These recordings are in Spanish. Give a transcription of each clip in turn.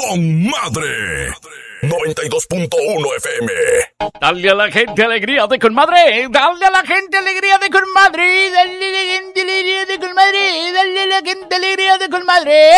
con madre. 92.1 FM. Dale a la gente alegría de con madre. Dale a la gente alegría de con madre. Dale a la gente alegría de con madre. Dale a la gente alegría de con madre.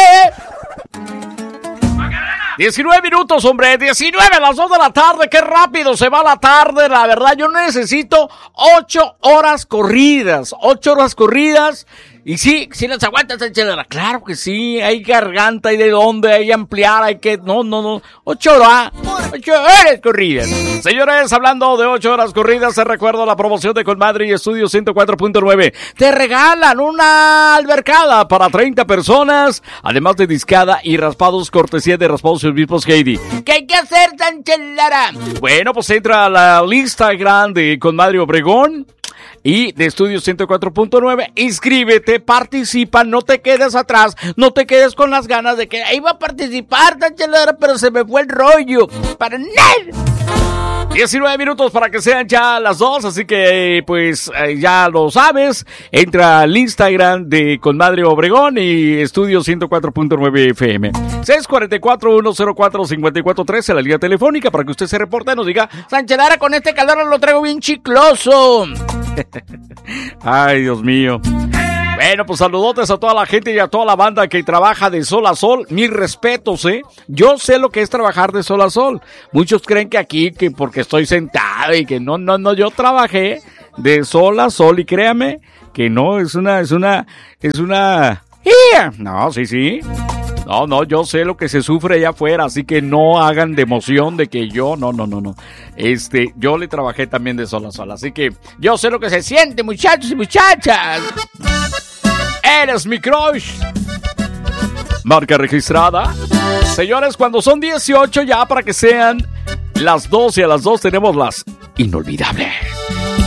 19 minutos, hombre, 19 a las 2 de la tarde, qué rápido se va la tarde, la verdad, yo necesito 8 horas corridas, y sí las aguantas, Sanchelera, claro que sí, hay garganta, hay de dónde, hay ampliar, hay que, no, 8 horas corridas. Señores, hablando de 8 horas corridas, te recuerdo la promoción de Colmadre y Estudio 104.9, te regalan una albercada para 30 personas, además de discada y raspados, cortesía de Raspados Servicios Heidi. ¿Qué hay que hacer, Sanchelera? Bueno, pues entra a la Instagram de Colmadre Obregón y de Estudio 104.9, inscríbete, participa, no te quedes atrás, no te quedes con las ganas de que iba a participar, Sanchelera, pero se me fue el rollo. Para nada. 19 minutos para que sean ya las 2, así que pues ya lo sabes, entra al Instagram de Colmadre Obregón y Estudio 104.9 FM. 644-104-5413, la línea telefónica para que usted se reporte y nos diga, Sanchelera, con este calor lo traigo bien chicloso. Ay, Dios mío. Bueno, pues saludotes a toda la gente y a toda la banda que trabaja de sol a sol. Mis respetos, Yo sé lo que es trabajar de sol a sol. Muchos creen que aquí, que porque estoy sentado y que no, yo trabajé de sol a sol y créame que no, es una... No, sí. No, yo sé lo que se sufre allá afuera, así que no hagan de emoción de que yo, no. Yo le trabajé también de sol a sol, así que yo sé lo que se siente, muchachos y muchachas. Eres mi crush. Marca registrada. Señores, cuando son 18 ya para que sean las 12, a las 2 tenemos las inolvidables.